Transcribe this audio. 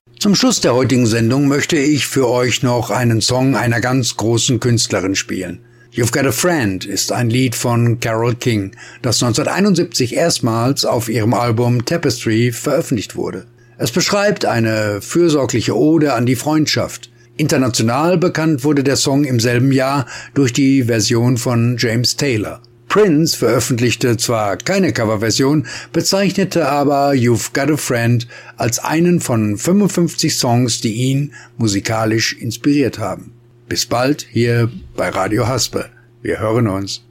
Zum Schluss der heutigen Sendung möchte ich für euch noch einen Song einer ganz großen Künstlerin spielen. You've Got a Friend ist ein Lied von Carole King, das 1971 erstmals auf ihrem Album Tapestry veröffentlicht wurde. Es beschreibt eine fürsorgliche Ode an die Freundschaft. International bekannt wurde der Song im selben Jahr durch die Version von James Taylor. Prince veröffentlichte zwar keine Coverversion, bezeichnete aber You've Got a Friend als einen von 55 Songs, die ihn musikalisch inspiriert haben. Bis bald hier bei Radio Haspe. Wir hören uns.